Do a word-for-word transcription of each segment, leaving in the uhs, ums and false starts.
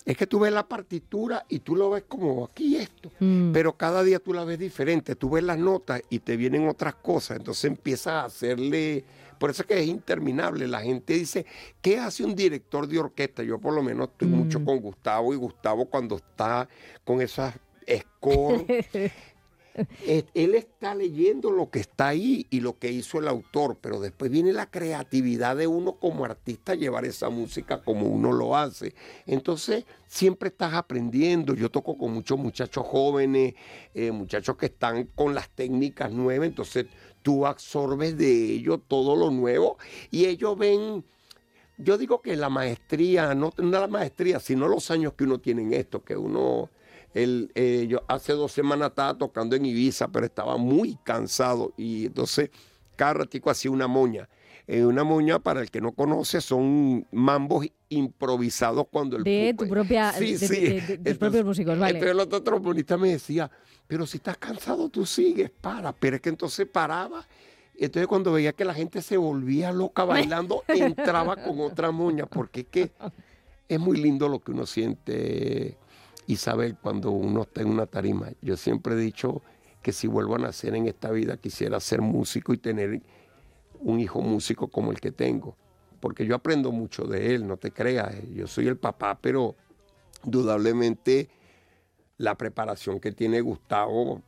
Es que tú ves la partitura y tú lo ves como aquí esto, mm. pero cada día tú la ves diferente, tú ves las notas y te vienen otras cosas, entonces empiezas a hacerle, por eso es que es interminable, la gente dice, ¿qué hace un director de orquesta? Yo por lo menos estoy mm. mucho con Gustavo, y Gustavo cuando está con esas scores, él está leyendo lo que está ahí y lo que hizo el autor, pero después viene la creatividad de uno como artista, llevar esa música como uno lo hace. Entonces, siempre estás aprendiendo. Yo toco con muchos muchachos jóvenes, eh, muchachos que están con las técnicas nuevas, entonces tú absorbes de ellos todo lo nuevo y ellos ven... Yo digo que la maestría, no, no la maestría, sino los años que uno tiene en esto, que uno... El, eh, yo hace dos semanas estaba tocando en Ibiza, pero estaba muy cansado y entonces cada ratico hacía una moña. Eh, una moña, para el que no conoce, son mambos improvisados cuando el de público... tu propia, sí, de, sí. de, de, de tus entonces, propios músicos, vale. Entonces el otro trombonista me decía, pero si estás cansado tú sigues, para. Pero es que entonces paraba. Entonces cuando veía que la gente se volvía loca bailando, entraba con otra moña, porque es que es muy lindo lo que uno siente... Isabel, cuando uno está en una tarima, yo siempre he dicho que si vuelvo a nacer en esta vida quisiera ser músico y tener un hijo músico como el que tengo, porque yo aprendo mucho de él, no te creas, yo soy el papá, pero indudablemente la preparación que tiene Gustavo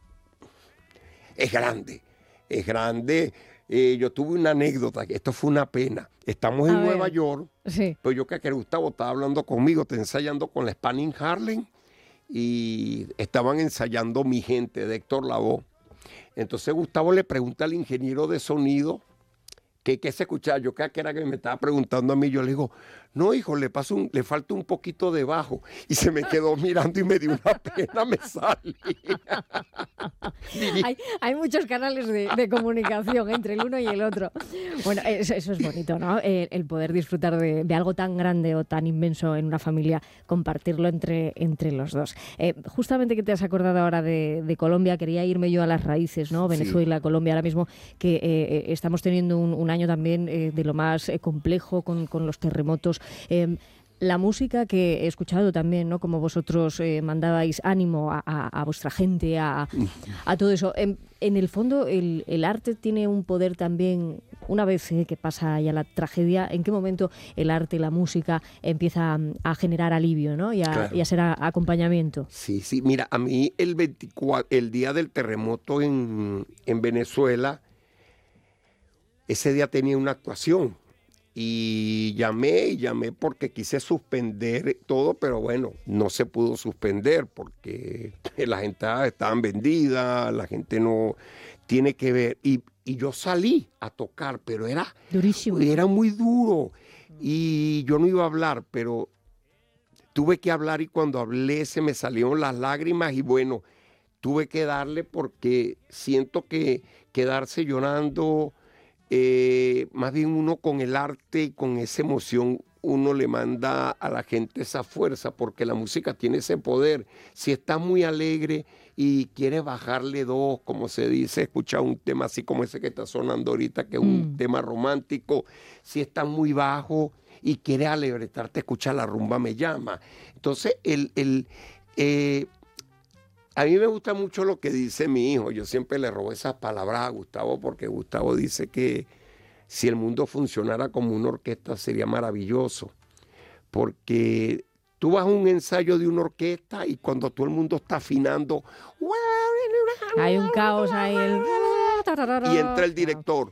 es grande, es grande. Eh, yo tuve una anécdota, esto fue una pena. Estamos en Nueva York, sí. Pues yo que, que Gustavo estaba hablando conmigo, está ensayando con la Spanish Harlem y estaban ensayando mi gente de Héctor Lavoe. Entonces Gustavo le pregunta al ingeniero de sonido que qué se escuchaba. Yo que era que me estaba preguntando a mí, yo le digo, no hijo, le, paso un, le falta un poquito de bajo. Y se me quedó mirando y me dio una pena, me salí. hay, hay muchos canales de, de comunicación entre el uno y el otro. Bueno, eso, eso es bonito, ¿no? El, el poder disfrutar de, de algo tan grande o tan inmenso en una familia, compartirlo entre, entre los dos. Eh, justamente que te has acordado ahora de, de Colombia, quería irme yo a las raíces, ¿no? Venezuela, sí. Colombia, ahora mismo que eh, estamos teniendo un, un año también eh, de lo más eh, complejo con, con los terremotos. Eh, la música que he escuchado también, ¿no? Como vosotros eh, mandabais ánimo a, a, a vuestra gente, a, a todo eso. En, en el fondo, el, el arte tiene un poder también, una vez eh, que pasa ya la tragedia, ¿en qué momento el arte, la música empieza a, a generar alivio, ¿no? Y a, claro. y a ser a, a acompañamiento? Sí, sí. Mira, a mí el veinticuatro, el día del terremoto en, en Venezuela, ese día tenía una actuación y llamé y llamé porque quise suspender todo, pero bueno, no se pudo suspender porque la gente estaban vendida, la gente no tiene que ver. Y, y yo salí a tocar, pero era durísimo, era muy duro y yo no iba a hablar, pero tuve que hablar y cuando hablé se me salieron las lágrimas y bueno, tuve que darle porque siento que quedarse llorando... Eh, más bien uno con el arte y con esa emoción uno le manda a la gente esa fuerza porque la música tiene ese poder. Si estás muy alegre y quieres bajarle dos, como se dice, escuchar un tema así como ese que está sonando ahorita, que es un mm. tema romántico, si estás muy bajo y quieres alegrarte, escuchar La Rumba Me Llama. Entonces el... el eh, a mí me gusta mucho lo que dice mi hijo. Yo siempre le robo esas palabras a Gustavo porque Gustavo dice que si el mundo funcionara como una orquesta sería maravilloso. Porque tú vas a un ensayo de una orquesta y cuando todo el mundo está afinando... Hay un caos ahí. El... Y entra el director.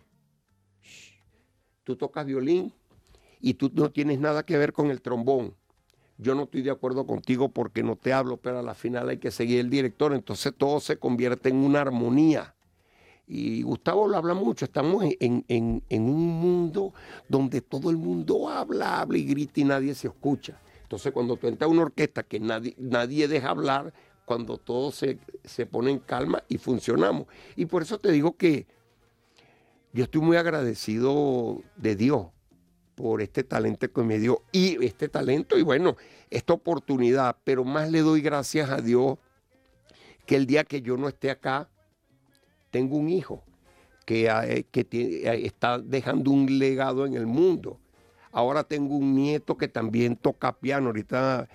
Tú tocas violín y tú no tienes nada que ver con el trombón. Yo no estoy de acuerdo contigo porque no te hablo, pero a la final hay que seguir el director, entonces todo se convierte en una armonía. Y Gustavo lo habla mucho, estamos en, en, en un mundo donde todo el mundo habla, habla y grita y nadie se escucha. Entonces cuando tú entras a una orquesta que nadie, nadie deja hablar, cuando todo se, se pone en calma y funcionamos. Y por eso te digo que yo estoy muy agradecido de Dios por este talento que me dio, y este talento, y bueno, esta oportunidad, pero más le doy gracias a Dios que el día que yo no esté acá, tengo un hijo que, eh, que tiene, está dejando un legado en el mundo. Ahora tengo un nieto que también toca piano, ahorita